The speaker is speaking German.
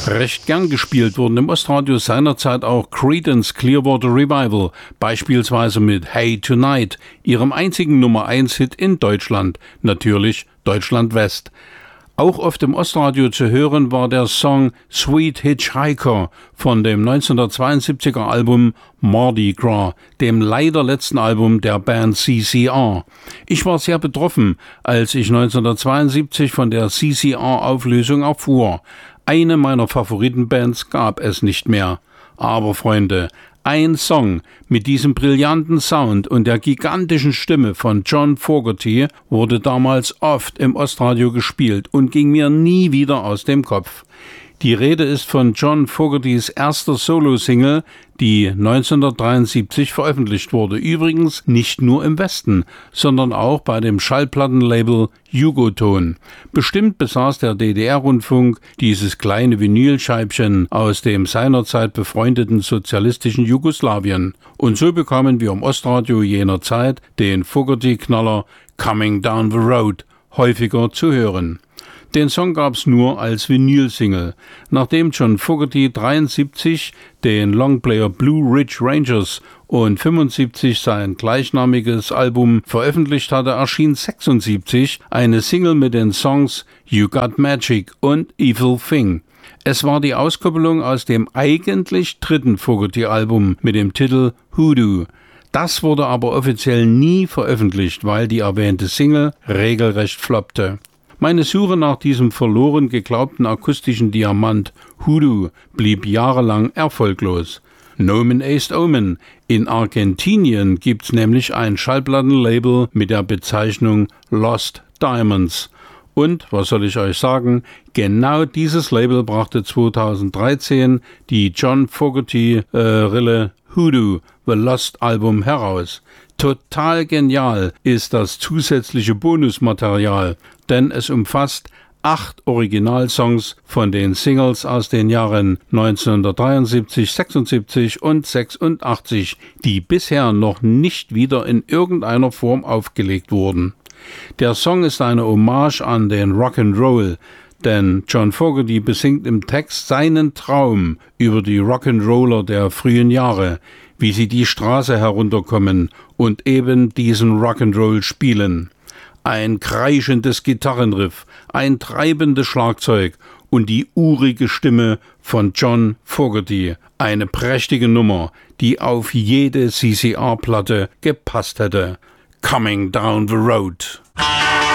Recht gern gespielt wurden im Ostradio seinerzeit auch Creedence Clearwater Revival, beispielsweise mit Hey Tonight, ihrem einzigen Nummer-1-Hit in Deutschland, natürlich Deutschland West. Auch oft im Ostradio zu hören war der Song Sweet Hitchhiker von dem 1972er Album Mardi Gras, dem leider letzten Album der Band CCR. Ich war sehr betroffen, als ich 1972 von der CCR-Auflösung erfuhr. Eine meiner Favoritenbands gab es nicht mehr. Aber Freunde, ein Song mit diesem brillanten Sound und der gigantischen Stimme von John Fogerty wurde damals oft im Ostradio gespielt und ging mir nie wieder aus dem Kopf. Die Rede ist von John Fogertys erster Solo-Single, die 1973 veröffentlicht wurde. Übrigens nicht nur im Westen, sondern auch bei dem Schallplattenlabel Jugoton. Bestimmt besaß der DDR-Rundfunk dieses kleine Vinylscheibchen aus dem seinerzeit befreundeten sozialistischen Jugoslawien. Und so bekamen wir im Ostradio jener Zeit den Fogerty-Knaller Coming Down the Road häufiger zu hören. Den Song gab's nur als Vinyl-Single. Nachdem John Fogerty 73 den Longplayer Blue Ridge Rangers und 75 sein gleichnamiges Album veröffentlicht hatte, erschien 76 eine Single mit den Songs You Got Magic und Evil Thing. Es war die Auskoppelung aus dem eigentlich dritten Fogerty-Album mit dem Titel Hoodoo. Das wurde aber offiziell nie veröffentlicht, weil die erwähnte Single regelrecht floppte. Meine Suche nach diesem verloren geglaubten akustischen Diamant Hoodoo blieb jahrelang erfolglos. Nomen est Omen. In Argentinien gibt's nämlich ein Schallplattenlabel mit der Bezeichnung Lost Diamonds. Und, was soll ich euch sagen, genau dieses Label brachte 2013 die John Fogerty-Rille Hoodoo, The Lost Album heraus. Total genial ist das zusätzliche Bonusmaterial, denn es umfasst 8 Originalsongs von den Singles aus den Jahren 1973, 76 und 86, die bisher noch nicht wieder in irgendeiner Form aufgelegt wurden. Der Song ist eine Hommage an den Rock'n'Roll, denn John Fogerty besingt im Text seinen Traum über die Rock'n'Roller der frühen Jahre, wie sie die Straße herunterkommen und eben diesen Rock'n'Roll spielen. Ein kreischendes Gitarrenriff, ein treibendes Schlagzeug und die urige Stimme von John Fogerty. Eine prächtige Nummer, die auf jede CCR-Platte gepasst hätte. Coming Down the Road.